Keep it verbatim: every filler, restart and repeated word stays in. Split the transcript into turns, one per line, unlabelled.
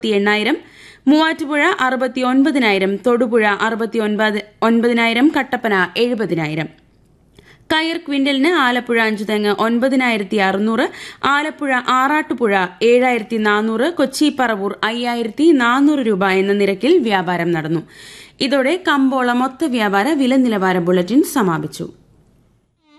എണ്ണായിരം, മൂവാറ്റുപുഴ അറുപത്തി ഒൻപതിനായിരം, തൊടുപുഴ അറുപത്തി ഒൻപതിനായിരം, കട്ടപ്പന എഴുപതിനായിരം. കയർ ക്വിന്റലിന് ആലപ്പുഴ അഞ്ചുതെങ്ങ് ഒൻപതിനായിരത്തി അറുന്നൂറ്, ആലപ്പുഴ ആറാട്ടുപുഴ ഏഴായിരത്തി നാനൂറ്, കൊച്ചി പറവൂർ അയ്യായിരത്തി നാനൂറ് രൂപ എന്ന നിരക്കിൽ വ്യാപാരം നടന്നു. ഇതോടെ കമ്പോള മൊത്ത വ്യാപാര വില നിലവാര ബുള്ളറ്റിൻ സമാപിച്ചു.